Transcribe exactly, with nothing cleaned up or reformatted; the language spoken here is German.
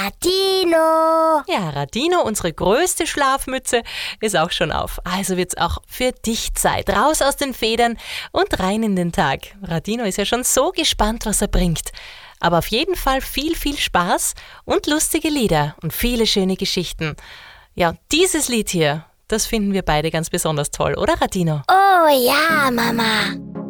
Radino! Ja, Radino, unsere größte Schlafmütze, ist auch schon auf. Also wird's auch für dich Zeit. Raus aus den Federn und rein in den Tag. Radino ist ja schon so gespannt, was er bringt. Aber auf jeden Fall viel, viel Spaß und lustige Lieder und viele schöne Geschichten. Ja, dieses Lied hier, das finden wir beide ganz besonders toll, oder Radino? Oh ja, Mama.